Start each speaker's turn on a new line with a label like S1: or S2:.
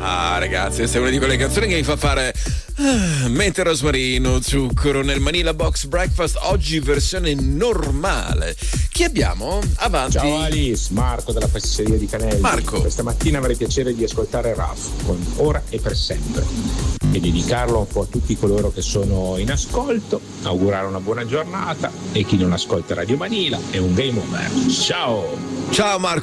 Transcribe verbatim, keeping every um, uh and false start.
S1: Ah, ragazzi, questa è una di quelle canzoni che mi fa fare ah, mente rosmarino, zucchero nel Manila Box Breakfast. Oggi versione normale. Chi abbiamo? Avanti.
S2: Ciao Alice, Marco della pasticceria di Canelli.
S1: Marco.
S2: Questa mattina avrei piacere di ascoltare Raf con Ora e per sempre e dedicarlo un po' a tutti coloro che sono in ascolto, augurare una buona giornata e chi non ascolta Radio Manila è un game over. Ciao!
S1: Ciao Marco.